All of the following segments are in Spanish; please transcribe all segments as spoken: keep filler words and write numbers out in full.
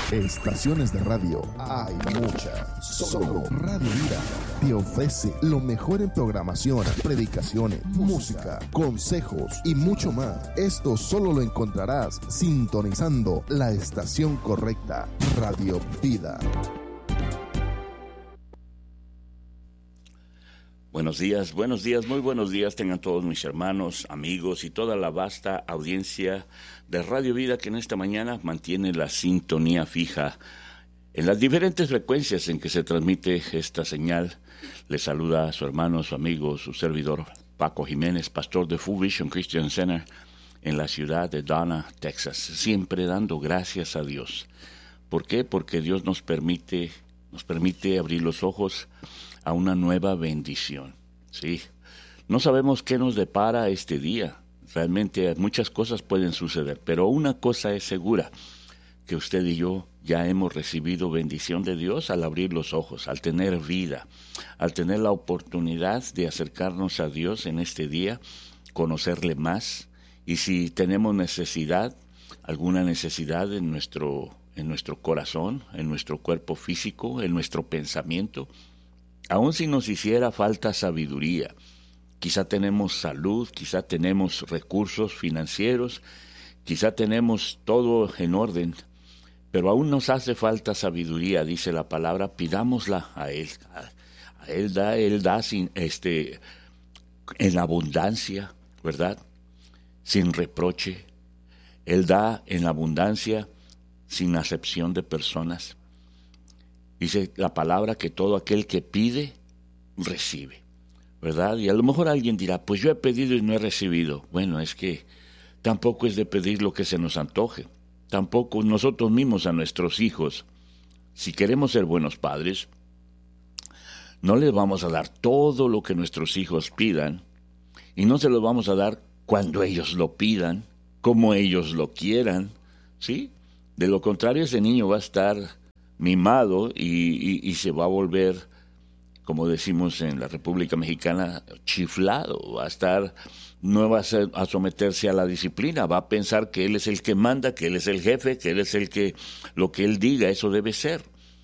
Estaciones de radio hay muchas. Solo Radio Vida te ofrece lo mejor en programación, predicaciones, música, consejos y mucho más. Esto solo lo encontrarás sintonizando la estación correcta, Radio Vida. Buenos días, buenos días, muy buenos días tengan todos mis hermanos, amigos y toda la vasta audiencia de Radio Vida que en esta mañana mantiene la sintonía fija en las diferentes frecuencias en que se transmite esta señal. Les saluda a su hermano, su amigo, su servidor Paco Jiménez, pastor de Full Vision Christian Center en la ciudad de Donna, Texas, siempre dando gracias a Dios. ¿Por qué? Porque Dios nos permite, nos permite abrir los ojos a una nueva bendición. Sí, no sabemos qué nos depara este día. Realmente muchas cosas pueden suceder, pero una cosa es segura, que usted y yo ya hemos recibido bendición de Dios al abrir los ojos, al tener vida, al tener la oportunidad de acercarnos a Dios en este día, conocerle más, y si tenemos necesidad, alguna necesidad en nuestro, en nuestro corazón, en nuestro cuerpo físico, en nuestro pensamiento, aun si nos hiciera falta sabiduría, quizá tenemos salud, quizá tenemos recursos financieros, quizá tenemos todo en orden, pero aún nos hace falta sabiduría, dice la palabra, pidámosla a Él. A Él da, Él da sin, este, en abundancia, ¿verdad? Sin reproche. Él da en abundancia, sin acepción de personas. Dice la palabra que todo aquel que pide, recibe, ¿verdad? Y a lo mejor alguien dirá, pues yo he pedido y no he recibido. Bueno, es que tampoco es de pedir lo que se nos antoje. Tampoco nosotros mismos a nuestros hijos, si queremos ser buenos padres, no les vamos a dar todo lo que nuestros hijos pidan y no se lo vamos a dar cuando ellos lo pidan, como ellos lo quieran, ¿sí? De lo contrario, ese niño va a estar mimado y, y, y se va a volver, como decimos en la República Mexicana, chiflado, va a estar, no va a, ser, a someterse a la disciplina, va a pensar que él es el que manda, que él es el jefe, que él es el que, lo que él diga, eso debe ser.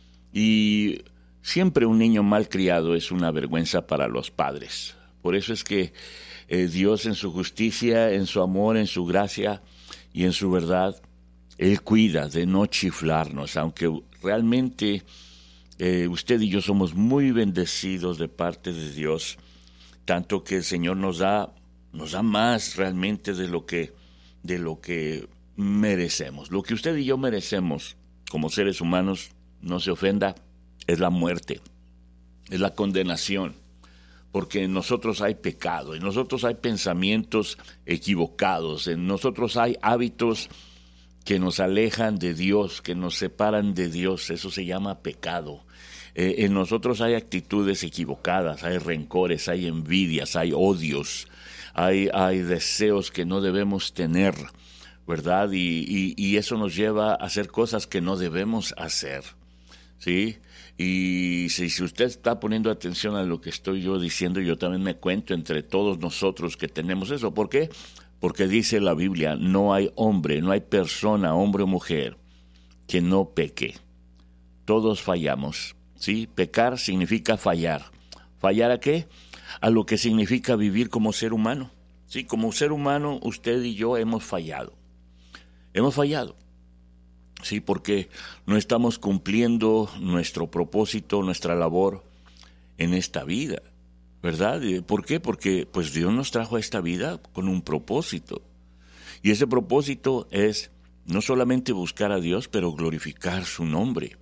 Y siempre un niño mal criado es una vergüenza para los padres. Por eso es que eh, Dios en su justicia, en su amor, en su gracia y en su verdad, Él cuida de no chiflarnos, aunque realmente eh, usted y yo somos muy bendecidos de parte de Dios, tanto que el Señor nos da, nos da más realmente de lo que, de lo que merecemos. Lo que usted y yo merecemos como seres humanos, no se ofenda, es la muerte, es la condenación, porque en nosotros hay pecado, en nosotros hay pensamientos equivocados, en nosotros hay hábitos que nos alejan de Dios, que nos separan de Dios, eso se llama pecado. Eh, en nosotros hay actitudes equivocadas, hay rencores, hay envidias, hay odios, hay, hay deseos que no debemos tener, ¿verdad? Y, y, y eso nos lleva a hacer cosas que no debemos hacer, ¿sí? Y si, si usted está poniendo atención a lo que estoy yo diciendo, yo también me cuento entre todos nosotros que tenemos eso. ¿Por qué? Porque dice la Biblia, no hay hombre, no hay persona, hombre o mujer, que no peque. Todos fallamos, ¿sí? Pecar significa fallar. ¿Fallar a qué? A lo que significa vivir como ser humano. Sí, como ser humano, usted y yo hemos fallado. Hemos fallado. Sí, porque no estamos cumpliendo nuestro propósito, nuestra labor en esta vida. ¿Verdad? ¿Por qué? Porque pues Dios nos trajo a esta vida con un propósito. Y ese propósito es no solamente buscar a Dios, pero glorificar su nombre.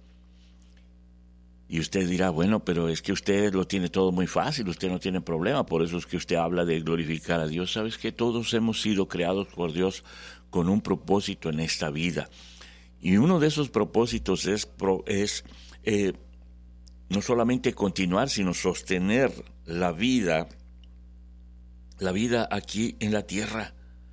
Y usted dirá, bueno, pero es que usted lo tiene todo muy fácil, usted no tiene problema, por eso es que usted habla de glorificar a Dios. ¿Sabes qué? Todos hemos sido creados por Dios con un propósito en esta vida. Y uno de esos propósitos es, es eh, no solamente continuar, sino sostener la vida, la vida aquí en la tierra.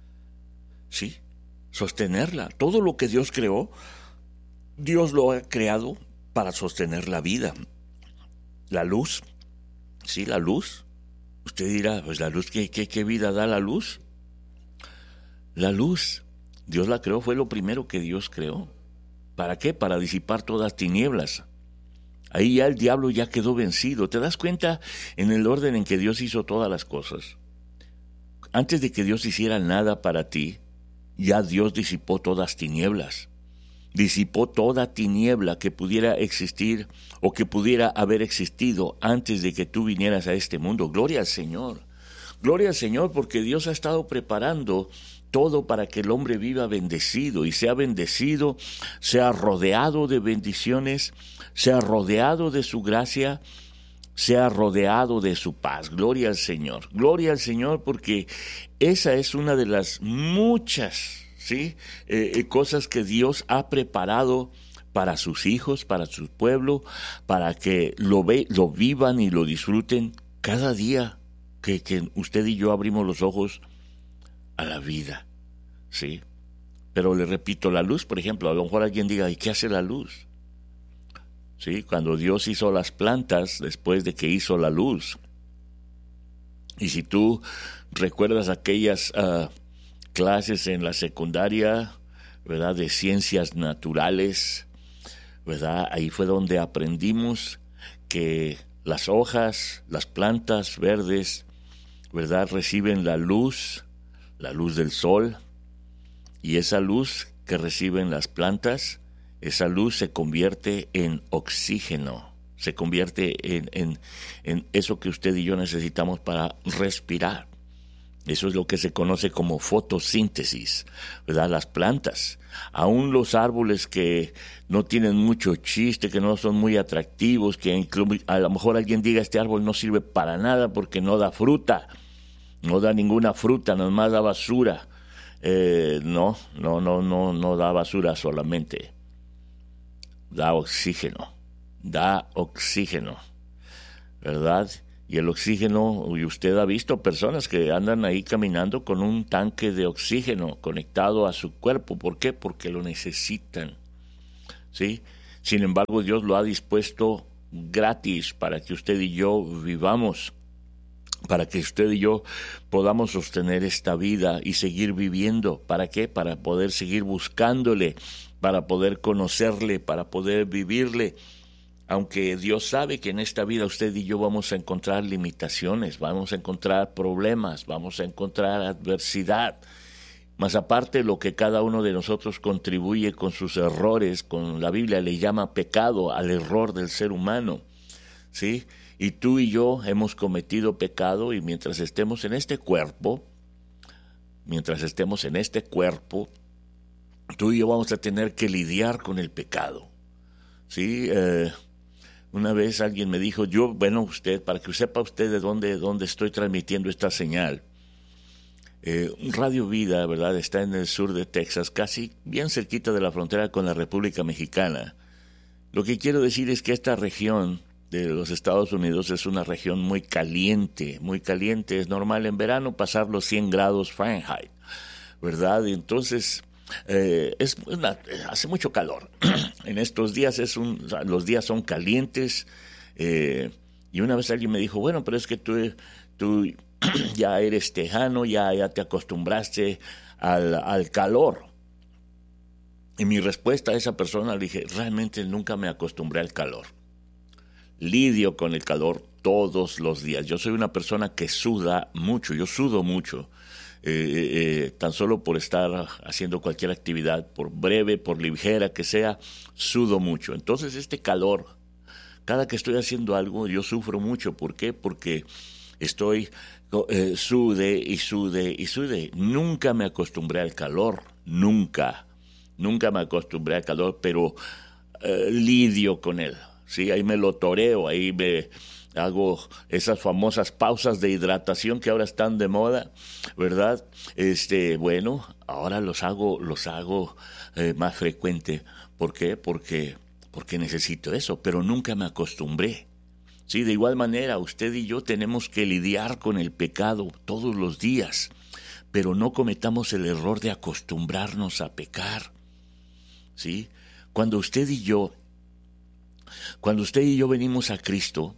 Sí, sostenerla. Todo lo que Dios creó, Dios lo ha creado para sostener la vida. La luz, sí, la luz. Usted dirá, pues la luz, ¿qué, qué, qué vida da la luz? La luz, Dios la creó, fue lo primero que Dios creó. ¿Para qué? Para disipar todas tinieblas. Ahí ya el diablo ya quedó vencido. ¿Te das cuenta en el orden en que Dios hizo todas las cosas? Antes de que Dios hiciera nada para ti, ya Dios disipó todas tinieblas. Disipó toda tiniebla que pudiera existir o que pudiera haber existido antes de que tú vinieras a este mundo. Gloria al Señor. Gloria al Señor, porque Dios ha estado preparando todo para que el hombre viva bendecido y sea bendecido, sea rodeado de bendiciones, sea rodeado de su gracia, sea rodeado de su paz. Gloria al Señor. Gloria al Señor, porque esa es una de las muchas ¿sí? Eh, cosas que Dios ha preparado para sus hijos, para su pueblo, para que lo, ve, lo vivan y lo disfruten cada día que, que usted y yo abrimos los ojos a la vida, ¿sí? Pero le repito, la luz, por ejemplo, a lo mejor alguien diga, ¿y qué hace la luz? ¿Sí? Cuando Dios hizo las plantas, después de que hizo la luz, y si tú recuerdas aquellas Uh, clases en la secundaria, ¿verdad?, de ciencias naturales, ¿verdad? Ahí fue donde aprendimos que las hojas, las plantas verdes, ¿verdad?, reciben la luz, la luz del sol, y esa luz que reciben las plantas, esa luz se convierte en oxígeno, se convierte en, en, en eso que usted y yo necesitamos para respirar. Eso es lo que se conoce como fotosíntesis, ¿verdad? Las plantas, aún los árboles que no tienen mucho chiste, que no son muy atractivos, que a lo mejor alguien diga, este árbol no sirve para nada porque no da fruta, no da ninguna fruta, nomás da basura. Eh, no, no, no, no, no da basura solamente, da oxígeno, da oxígeno, ¿verdad? Y el oxígeno, y usted ha visto personas que andan ahí caminando con un tanque de oxígeno conectado a su cuerpo. ¿Por qué? Porque lo necesitan, ¿sí? Sin embargo, Dios lo ha dispuesto gratis para que usted y yo vivamos, para que usted y yo podamos sostener esta vida y seguir viviendo. ¿Para qué? Para poder seguir buscándole, para poder conocerle, para poder vivirle. Aunque Dios sabe que en esta vida usted y yo vamos a encontrar limitaciones, vamos a encontrar problemas, vamos a encontrar adversidad. Más aparte, lo que cada uno de nosotros contribuye con sus errores, con la Biblia le llama pecado al error del ser humano, ¿sí? Y tú y yo hemos cometido pecado, y mientras estemos en este cuerpo, mientras estemos en este cuerpo, tú y yo vamos a tener que lidiar con el pecado, ¿sí? Eh, Una vez alguien me dijo, yo, bueno, usted, para que sepa usted de dónde, dónde estoy transmitiendo esta señal, eh, Radio Vida, ¿verdad?, está en el sur de Texas, casi bien cerquita de la frontera con la República Mexicana. Lo que quiero decir es que esta región de los Estados Unidos es una región muy caliente, muy caliente. Es normal en verano pasar los cien grados Fahrenheit, ¿verdad? Y entonces Eh, es una, hace mucho calor. En estos días es un, los días son calientes, eh, y una vez alguien me dijo, bueno, pero es que tú, tú ya eres tejano, ya, ya te acostumbraste al, al calor. Y mi respuesta a esa persona, le dije, realmente nunca me acostumbré al calor. Lidio con el calor todos los días. Yo soy una persona que suda mucho, yo sudo mucho. Eh, eh, tan solo por estar haciendo cualquier actividad, por breve, por ligera que sea, sudo mucho. Entonces este calor, cada que estoy haciendo algo, yo sufro mucho. ¿Por qué? Porque estoy eh, sude y sude y sude. Nunca me acostumbré al calor, nunca, nunca me acostumbré al calor, pero eh, lidio con él, ¿sí? Ahí me lo toreo, ahí me hago esas famosas pausas de hidratación que ahora están de moda, ¿verdad? Este, bueno, ahora los hago, los hago eh, más frecuente. ¿Por qué? Porque, porque necesito eso, pero nunca me acostumbré. Sí, de igual manera, usted y yo tenemos que lidiar con el pecado todos los días, pero no cometamos el error de acostumbrarnos a pecar. ¿Sí? Cuando usted y yo, cuando usted y yo venimos a Cristo,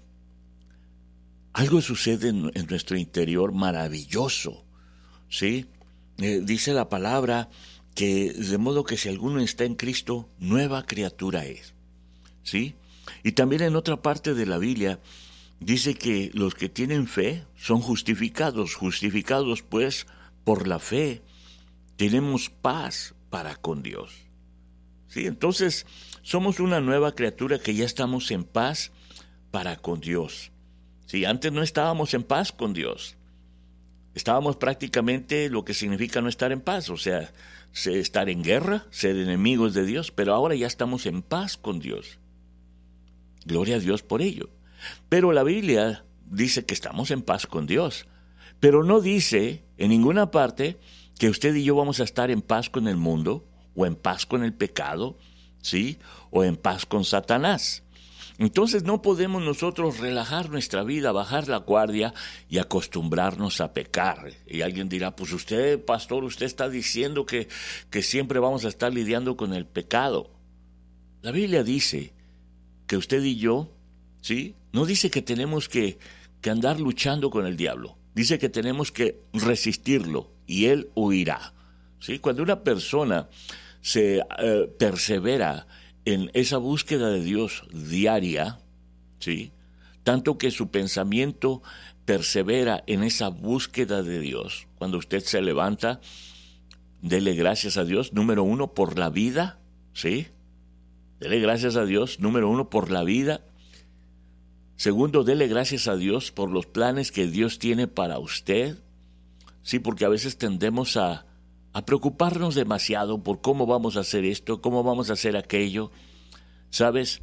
algo sucede en, en nuestro interior maravilloso, ¿sí? Eh, dice la palabra que de modo que si alguno está en Cristo, nueva criatura es. ¿Sí? Y también en otra parte de la Biblia dice que los que tienen fe son justificados, justificados pues por la fe, tenemos paz para con Dios. ¿Sí? Entonces, somos una nueva criatura que ya estamos en paz para con Dios. ¿Sí? Antes no estábamos en paz con Dios. Estábamos prácticamente lo que significa no estar en paz, o sea, estar en guerra, ser enemigos de Dios, pero ahora ya estamos en paz con Dios. Gloria a Dios por ello. Pero la Biblia dice que estamos en paz con Dios, pero no dice en ninguna parte que usted y yo vamos a estar en paz con el mundo, o en paz con el pecado, ¿sí? O en paz con Satanás. Entonces no podemos nosotros relajar nuestra vida, bajar la guardia y acostumbrarnos a pecar. Y alguien dirá, pues usted, pastor, usted está diciendo que, que siempre vamos a estar lidiando con el pecado. La Biblia dice que usted y yo, ¿sí? No dice que tenemos que, que andar luchando con el diablo. Dice que tenemos que resistirlo y él huirá. ¿Sí? Cuando una persona se eh, persevera en esa búsqueda de Dios diaria, ¿sí? Tanto que su pensamiento persevera en esa búsqueda de Dios, cuando usted se levanta, dele gracias a Dios, número uno, por la vida, ¿sí? Dele gracias a Dios, número uno, por la vida. Segundo, dele gracias a Dios por los planes que Dios tiene para usted. Sí, porque a veces tendemos a, a preocuparnos demasiado por cómo vamos a hacer esto, cómo vamos a hacer aquello. ¿Sabes?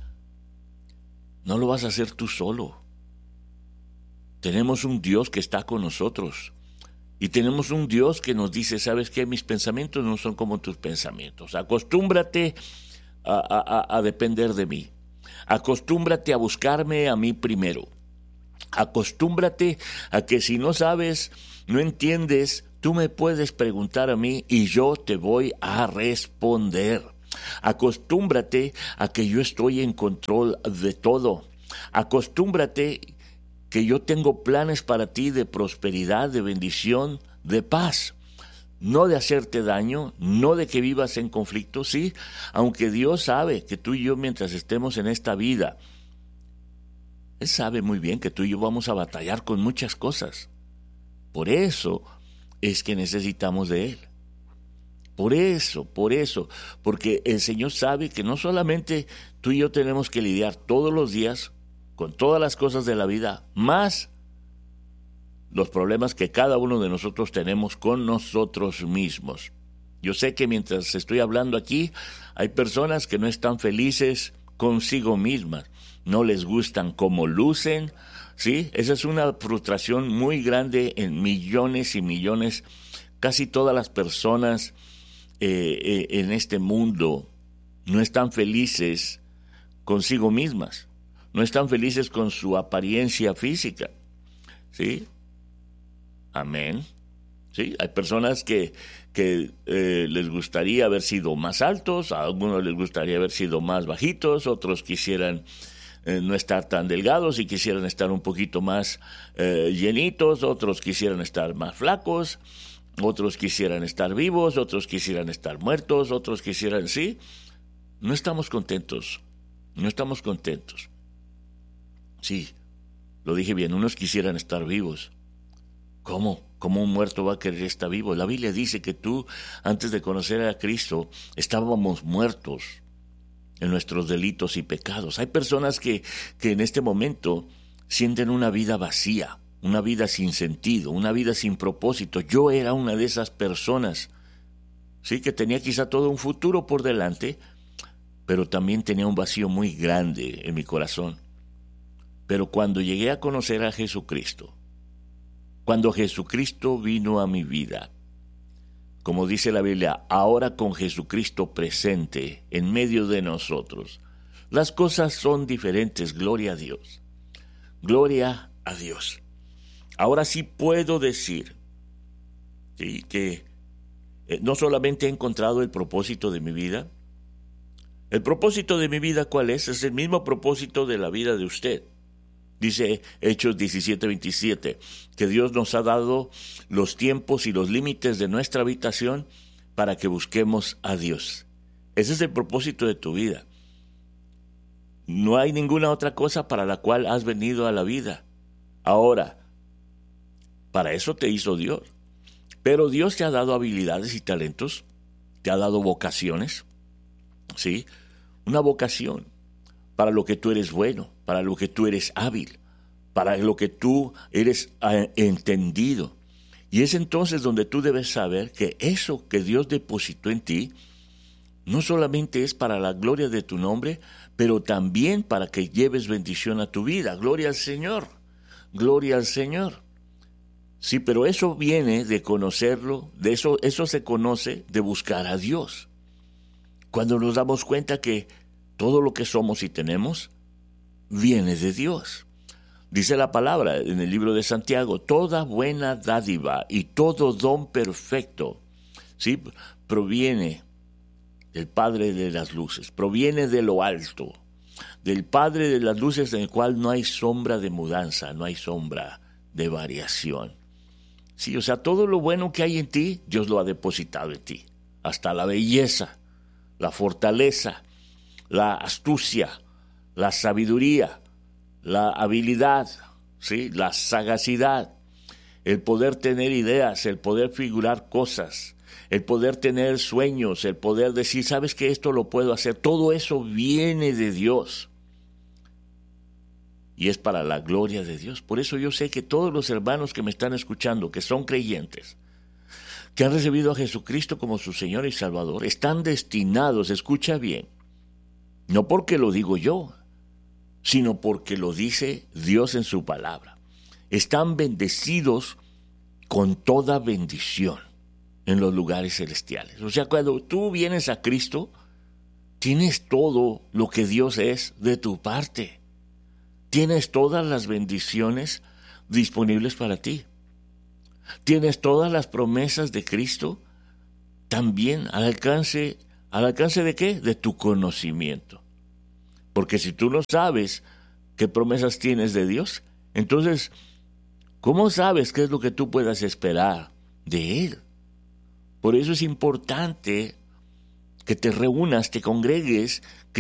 No lo vas a hacer tú solo. Tenemos un Dios que está con nosotros. Y tenemos un Dios que nos dice, ¿sabes qué? Mis pensamientos no son como tus pensamientos. Acostúmbrate a, a, a depender de mí. Acostúmbrate a buscarme a mí primero. Acostúmbrate a que si no sabes, no entiendes, tú me puedes preguntar a mí y yo te voy a responder. Acostúmbrate a que yo estoy en control de todo. Acostúmbrate que yo tengo planes para ti de prosperidad, de bendición, de paz. No de hacerte daño, no de que vivas en conflicto, sí, aunque Dios sabe que tú y yo mientras estemos en esta vida, Él sabe muy bien que tú y yo vamos a batallar con muchas cosas. Por eso es que necesitamos de Él. Por eso, por eso, porque el Señor sabe que no solamente tú y yo tenemos que lidiar todos los días con todas las cosas de la vida, más los problemas que cada uno de nosotros tenemos con nosotros mismos. Yo sé que mientras estoy hablando aquí, hay personas que no están felices consigo mismas, no les gustan cómo lucen, ¿sí? Esa es una frustración muy grande en millones y millones, casi todas las personas eh, eh, en este mundo no están felices consigo mismas, no están felices con su apariencia física, ¿sí? Amén. Sí, hay personas que, que eh, les gustaría haber sido más altos, a algunos les gustaría haber sido más bajitos, otros quisieran eh, no estar tan delgados y quisieran estar un poquito más eh, llenitos, otros quisieran estar más flacos, otros quisieran estar vivos, otros quisieran estar muertos, otros quisieran, sí, no estamos contentos, no estamos contentos. Sí, lo dije bien, unos quisieran estar vivos. ¿Cómo? ¿Cómo un muerto va a querer estar vivo? La Biblia dice que tú, antes de conocer a Cristo, estábamos muertos en nuestros delitos y pecados. Hay personas que, que en este momento sienten una vida vacía, una vida sin sentido, una vida sin propósito. Yo era una de esas personas, sí, que tenía quizá todo un futuro por delante, pero también tenía un vacío muy grande en mi corazón. Pero cuando llegué a conocer a Jesucristo, cuando Jesucristo vino a mi vida, como dice la Biblia, ahora con Jesucristo presente en medio de nosotros, las cosas son diferentes, gloria a Dios, gloria a Dios. Ahora sí puedo decir, ¿sí?, que eh, no solamente he encontrado el propósito de mi vida. El propósito de mi vida, ¿cuál es? Es el mismo propósito de la vida de usted. Dice Hechos diecisiete veintisiete, que Dios nos ha dado los tiempos y los límites de nuestra habitación para que busquemos a Dios. Ese es el propósito de tu vida. No hay ninguna otra cosa para la cual has venido a la vida. Ahora, para eso te hizo Dios. Pero Dios te ha dado habilidades y talentos, te ha dado vocaciones, ¿sí? Una vocación para lo que tú eres bueno, para lo que tú eres hábil, para lo que tú eres entendido. Y es entonces donde tú debes saber que eso que Dios depositó en ti no solamente es para la gloria de tu nombre, pero también para que lleves bendición a tu vida. Gloria al Señor, gloria al Señor. Sí, pero eso viene de conocerlo, de eso, eso se conoce de buscar a Dios. Cuando nos damos cuenta que todo lo que somos y tenemos viene de Dios. Dice la palabra en el libro de Santiago, toda buena dádiva y todo don perfecto, ¿sí?, proviene del Padre de las luces, proviene de lo alto, del Padre de las luces, en el cual no hay sombra de mudanza, no hay sombra de variación. Sí, o sea, todo lo bueno que hay en ti, Dios lo ha depositado en ti, hasta la belleza, la fortaleza, la astucia, la sabiduría, la habilidad, ¿sí?, la sagacidad, el poder tener ideas, el poder figurar cosas, el poder tener sueños, el poder decir, ¿sabes que esto lo puedo hacer? Todo eso viene de Dios. Y es para la gloria de Dios. Por eso yo sé que todos los hermanos que me están escuchando, que son creyentes, que han recibido a Jesucristo como su Señor y Salvador, están destinados, escucha bien, no porque lo digo yo, sino porque lo dice Dios en su palabra. Están bendecidos con toda bendición en los lugares celestiales. O sea, cuando tú vienes a Cristo, tienes todo lo que Dios es de tu parte. Tienes todas las bendiciones disponibles para ti. Tienes todas las promesas de Cristo también al alcance, ¿al alcance de qué? De tu conocimiento. Porque si tú no sabes qué promesas tienes de Dios, entonces, ¿cómo sabes qué es lo que tú puedas esperar de Él? Por eso es importante que te reúnas, te congregues, que